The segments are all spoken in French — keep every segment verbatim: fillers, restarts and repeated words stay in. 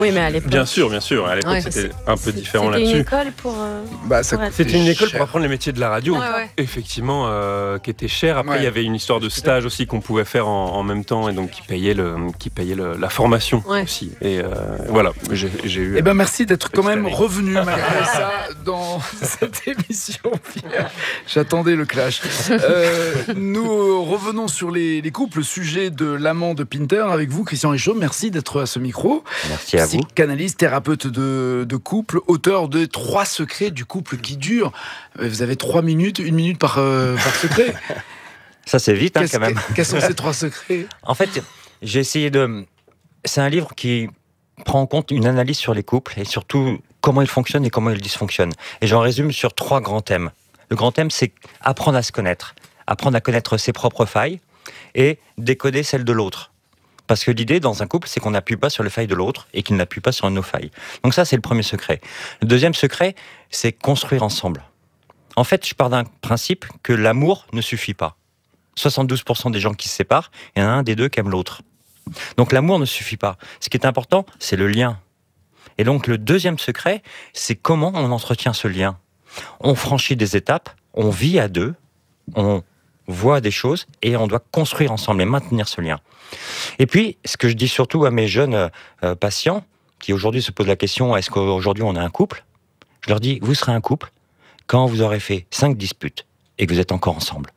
Oui, mais à l'époque. Bien sûr, bien sûr. À l'époque, Ouais. c'était un peu différent C'était là-dessus. une école pour. Euh, Bah, ça pour coûtait C'était une école cher. pour apprendre les métiers de la radio, Ouais, ouais. effectivement, euh, qui était chère. Après, Ouais. il y avait une histoire de stage aussi qu'on pouvait faire en, en même temps et donc qui payait, le, qui payait le, la formation Ouais. aussi. Et euh, voilà, j'ai, j'ai eu. Eh ben merci d'être quand même Petite revenu malgré ça dans cette émission, Pierre. J'attendais le clash. Euh, nous revenons sur les, les couples, sujet de l'amant de Pinter avec vous, Christian Richaud. Merci d'être à ce micro. Merci à vous. Psychanalyste, thérapeute de, de couple, auteur de Trois secrets du couple qui dure. Vous avez trois minutes, une minute par, euh, par secret. Ça, c'est vite, hein, Qu'est-ce- quand même. Quels sont ces trois secrets? En fait, j'ai essayé de... C'est un livre qui prend en compte une analyse sur les couples et surtout comment ils fonctionnent et comment ils dysfonctionnent. Et j'en résume sur trois grands thèmes. Le grand thème, c'est apprendre à se connaître. Apprendre à connaître ses propres failles et décoder celles de l'autre. Parce que l'idée dans un couple, c'est qu'on n'appuie pas sur les failles de l'autre et qu'il n'appuie pas sur nos failles. Donc ça, c'est le premier secret. Le deuxième secret, c'est construire ensemble. En fait, je pars d'un principe que l'amour ne suffit pas. soixante-douze pour cent des gens qui se séparent, il y en a un des deux qui aime l'autre. Donc l'amour ne suffit pas. Ce qui est important, c'est le lien. Et donc le deuxième secret, c'est comment on entretient ce lien. On franchit des étapes, on vit à deux, on voit des choses et on doit construire ensemble et maintenir ce lien. Et puis, ce que je dis surtout à mes jeunes euh, patients, qui aujourd'hui se posent la question, est-ce qu'aujourd'hui on a un couple? Je leur dis, vous serez un couple quand vous aurez fait cinq disputes et que vous êtes encore ensemble.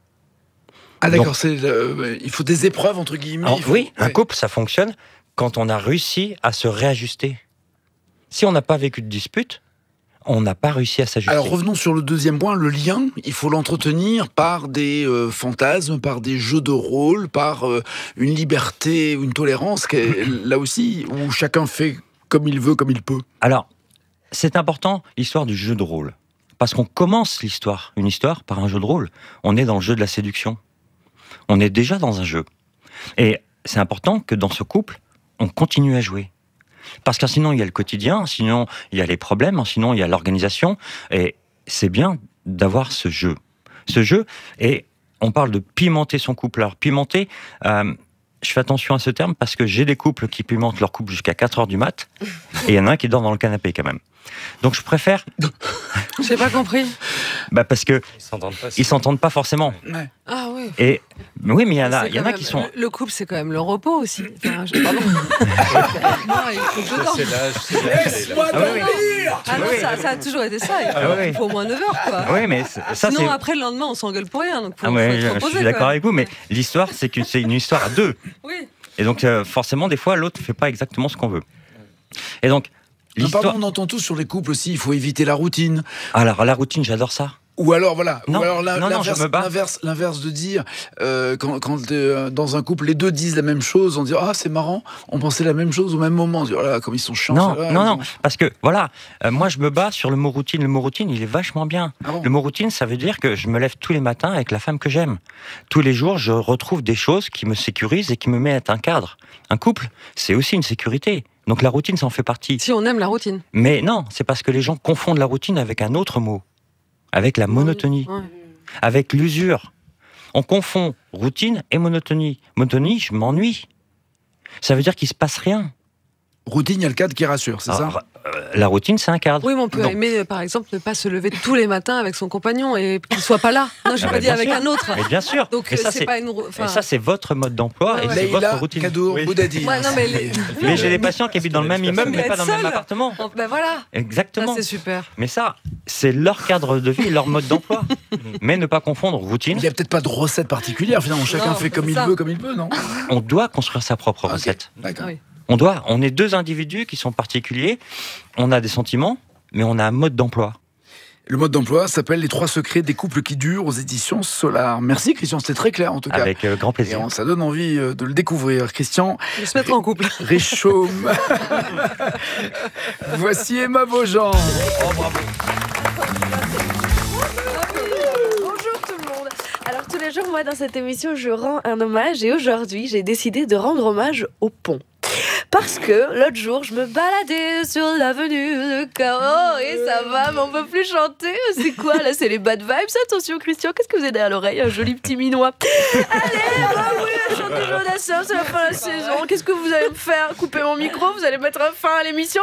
Ah d'accord, Donc- c'est, euh, il faut des épreuves entre guillemets. Alors, il faut- oui, un ouais. couple, ça fonctionne quand on a réussi à se réajuster. Si on n'a pas vécu de dispute, on n'a pas réussi à s'ajuster. Alors revenons sur le deuxième point, le lien. Il faut l'entretenir par des euh, fantasmes, par des jeux de rôle, par euh, une liberté, une tolérance, qui est, là aussi, où chacun fait comme il veut, comme il peut. Alors, c'est important, l'histoire du jeu de rôle. Parce qu'on commence l'histoire, une histoire, par un jeu de rôle. On est dans le jeu de la séduction. On est déjà dans un jeu. Et c'est important que dans ce couple, on continue à jouer. Parce que sinon, il y a le quotidien, sinon, il y a les problèmes, sinon, il y a l'organisation. Et c'est bien d'avoir ce jeu. Ce jeu, et on parle de pimenter son couple. Alors, pimenter, euh, je fais attention à ce terme parce que j'ai des couples qui pimentent leur couple jusqu'à quatre heures du mat, et il y en a un qui dort dans le canapé quand même. Donc, je préfère... J'ai pas compris. Bah parce que Ils s'entendent pas. ils s'entendent pas forcément. Ouais. Ah oui. Et mais oui, mais il y en a, C'est il y en quand a même- qui sont. Le, le couple, c'est quand même le repos aussi. Enfin, je- Pardon. Non, il faut que je dorme. l'âge, c'est l'âge. Laisse-moi Ah oui, oui. dormir. Ah non, ça, ça a toujours été ça. Il faut, Ah oui. il faut au moins neuf heures, quoi. Oui, mais c'est- ça Sinon, c'est. après, le lendemain, on s'engueule pour rien. Donc, faut, Ah ouais, faut être je, je reposé, suis d'accord quoi. avec vous, mais l'histoire c'est que c'est une histoire à deux. Oui. Et donc euh, forcément, des fois, l'autre fait pas exactement ce qu'on veut. Et donc Non, l'histoire. pardon, on entend tous sur les couples aussi, il faut éviter la routine. Alors la routine, j'adore ça. Ou alors, voilà, Non, ou alors l'in- non, non, l'inverse, je me bats. l'inverse, l'inverse de dire, euh, quand, quand euh, dans un couple, les deux disent la même chose, on dit, ah, c'est marrant, on pensait la même chose au même moment. On dit, oh là, comme ils sont chiants. Non, ceux-là, non, ils non, ont- parce que voilà, euh, moi je me bats sur le mot routine. Le mot routine, il est vachement bien. Ah bon. Le mot routine, ça veut dire que je me lève tous les matins avec la femme que j'aime. Tous les jours, je retrouve des choses qui me sécurisent et qui me mettent un cadre. Un couple, c'est aussi une sécurité. Donc la routine, ça en fait partie. Si on aime la routine. Mais non, c'est parce que les gens confondent la routine avec un autre mot, avec la monotonie, Ouais. avec l'usure. On confond routine et monotonie. Monotonie, je m'ennuie. Ça veut dire qu'il se passe rien. Routine, il y a le cadre qui rassure, c'est Alors, ça euh, la routine, c'est un cadre. Oui, mais on peut Non. aimer, euh, par exemple, ne pas se lever tous les matins avec son compagnon et qu'il soit pas là. Non, je Ah pas bah, dit bien avec sûr. un autre. Mais bien sûr. Donc, Mais euh, ça, c'est c'est pas une. ro- mais enfin, ça, c'est votre mode d'emploi Ouais, et ouais. c'est votre Leïla routine. Kadour Oui. Boudadi. Ouais, non, mais les- Mais j'ai des patients qui habitent dans le même immeuble, mais pas dans le même Seul. appartement. Oh, ben voilà. Ça, Exactement. c'est super. Mais ça, c'est leur cadre de vie, leur mode d'emploi. Mais ne pas confondre routine. Il n'y a peut-être pas de recette particulière, finalement, chacun Non, fait comme c'est il ça. veut, comme il peut, non On doit construire sa propre Ok, recette. D'accord. Ah oui. On doit. On est deux individus qui sont particuliers. On a des sentiments, mais on a un mode d'emploi. Le mode d'emploi s'appelle Les trois secrets des couples qui durent aux éditions Solar. Merci Christian, c'était très clair en tout cas. Avec euh, grand Et plaisir. on- ça donne envie euh, de le découvrir. Christian De se mettre en couple. Richaum. Voici Emma Beaujean. Bonjour tout le monde. Alors tous les jours, moi dans cette émission, je rends un hommage et aujourd'hui, j'ai décidé de rendre hommage au pont. Parce que l'autre jour, je me baladais sur l'avenue de Caro et ça va, mais on peut plus chanter. C'est quoi là? C'est les bad vibes. Attention, Christian, qu'est-ce que vous avez derrière l'oreille? Un joli petit minois. Allez, bah oui, la chante de Jodassin, c'est la fin de la saison. Qu'est-ce que vous allez me faire? Couper mon micro? Vous allez mettre fin à l'émission?